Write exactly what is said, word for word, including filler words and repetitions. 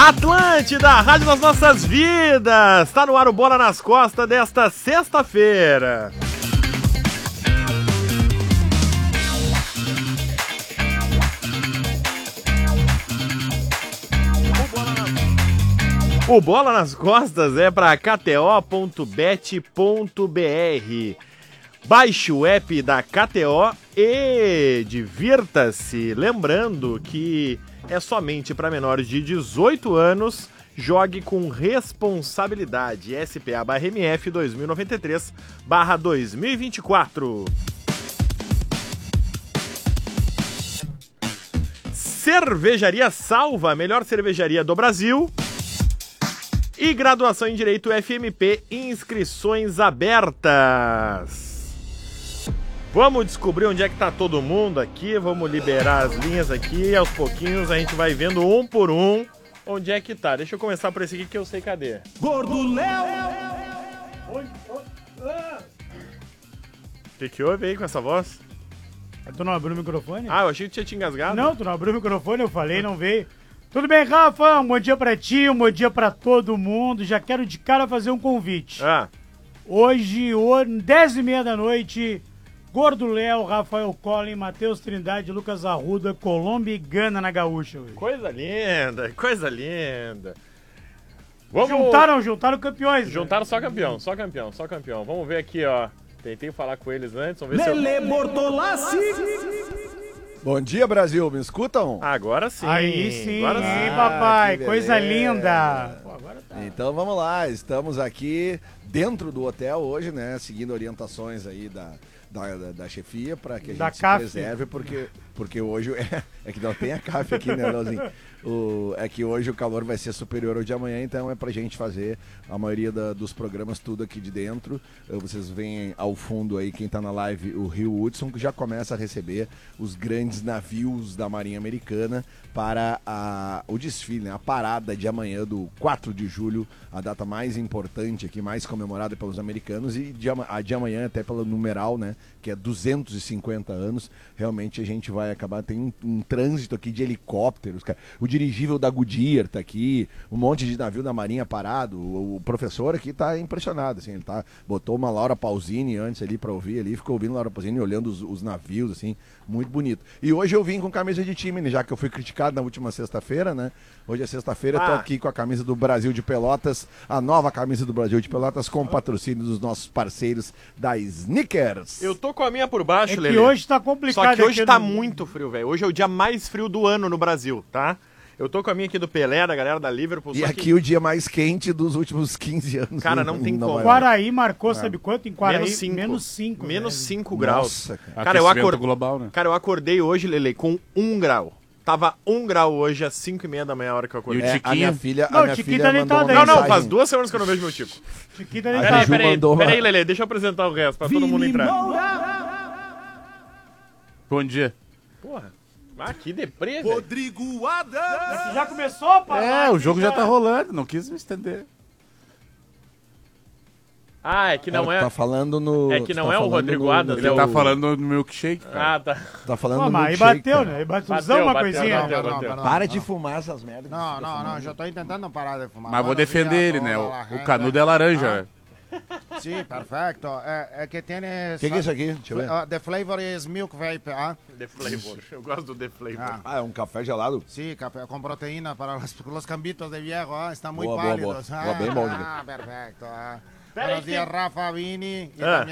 Atlântida, Rádio das Nossas Vidas. Tá no ar o Bola nas Costas desta sexta-feira. O Bola nas Costas é para K T O ponto bet ponto B R. Baixe o app da K T O e divirta-se. Lembrando que é somente para menores de dezoito anos. Jogue com responsabilidade. S P A barra M F dois mil e noventa e três barra dois mil e vinte e quatro. Cervejaria Salva, a melhor cervejaria do Brasil. E graduação em Direito F M P, inscrições abertas. Vamos descobrir onde é que tá todo mundo aqui, vamos liberar as linhas aqui, aos pouquinhos a gente vai vendo um por um onde é que tá. Deixa eu começar por esse aqui que eu sei cadê. Gordo Léo! O que que houve aí com essa voz? Tu não abriu o microfone? Ah, eu achei que tinha te engasgado. Não, tu não abriu o microfone, eu falei, não veio. Tudo bem, Rafa? Um bom dia pra ti, um bom dia pra todo mundo. Já quero de cara fazer um convite. Ah. Hoje, dez e meia da noite, Gordo Léo, Rafael Collin, Matheus Trindade, Lucas Arruda, Colômbia e Gana na Gaúcha. Hoje. Coisa linda, coisa linda. Vamos... Juntaram, juntaram campeões. Juntaram né? só campeão, só campeão, só campeão. Vamos ver aqui, ó. Tentei falar com eles antes, vamos ver Lele se eu... Bortolassi! Bom dia, Brasil, me escutam? Agora sim. Aí sim, agora sim. hein, papai, que coisa beleza. linda. Pô, agora tá. Então vamos lá, estamos aqui dentro do hotel hoje, né, seguindo orientações aí da, da, da, da chefia para que a Da gente C A F. se preserve, porque, porque hoje, é, é que não tem a C A F aqui, né, Leozinho? O, é que hoje o calor vai ser superior ao de amanhã, então é pra gente fazer a maioria da, dos programas tudo aqui de dentro. Vocês veem ao fundo aí, quem tá na live, o Rio Hudson, que já começa a receber os grandes navios da Marinha Americana para a, o desfile, né? A parada de amanhã, do quatro de julho, a data mais importante aqui, mais comemorada pelos americanos, e de, a de amanhã até pelo numeral, né? Que é duzentos e cinquenta anos. Realmente a gente vai acabar, tem um, um trânsito aqui de helicópteros, cara. O dirigível da Goodyear tá aqui, um monte de navio da Marinha parado. O, o professor aqui tá impressionado, assim, ele tá, botou uma Laura Pausini antes ali pra ouvir ali, ficou ouvindo Laura Pausini, olhando os, os navios, assim, muito bonito. E hoje eu vim com camisa de time, né, já que eu fui criticado na última sexta-feira, né? Hoje é sexta-feira, ah. tô aqui com a camisa do Brasil de Pelotas, a nova camisa do Brasil de Pelotas, com patrocínio dos nossos parceiros da Snickers. Eu tô com a minha por baixo, É que Lelê. hoje tá complicado. Só que hoje aqui tá no... muito frio, velho. Hoje é o dia mais frio do ano no Brasil, tá? Eu tô com a minha aqui do Pelé, da galera da Liverpool. E aqui que... o dia mais quente dos últimos quinze anos. Cara, não tem como. Quaraí marcou, sabe quanto? Em Quaraí? Menos cinco. Menos cinco. Menos velho. cinco graus. Nossa, cara. Cara, eu acor... global, né? cara, eu acordei hoje, Lele, com um grau. Tava um grau hoje, às cinco e meia da manhã, a hora que eu acordei. E o Tiquinho? É, a minha filha, Não, a minha o Tiquinho filha tá mandou deitado uma aí. Não, não, mensagem. faz duas semanas que eu não vejo meu Tico. Chiquita A nem Peraí, Ju tá. peraí, mandou peraí, uma- Lele, deixa eu apresentar o resto, pra todo mundo entrar. Bom dia. Porra, ah, que deprê, velho. Rodrigo Adams! Já começou, pai? É, o jogo já tá rolando, não quis me estender. Ah, é que não Ela é... Tá falando no. É que não tá é o falando Rodrigo no- Adams, no- é Ele o- tá falando no milkshake, cara. Ah, tá. Tá falando Pô, no mas aí milkshake, bateu, cara. né? Aí bateu, Bateu, uma bateu, coisinha. bateu, bateu. Para de fumar essas merdas. que Não, você não, fica não, fumando. já tô tentando parar de fumar. Mas vou Buenos defender días, ele, né? toda O, la o gente. canudo é laranja. Sim, perfeito. É, é que tem... O que, que é isso aqui? Deixa eu ver. Uh, the flavor is milk vape, ah? The Flavor. Eu gosto do The Flavor. Ah. Ah, é um café gelado? Sí, café con proteína para los, los cambitos de viejo, ah, están muy Boa, boa, pálidos. boa. Ah, Boa, bem bom, ah, perfecto. Ah. Pera Buenos aí, días, Rafa, Vini. Y Ah.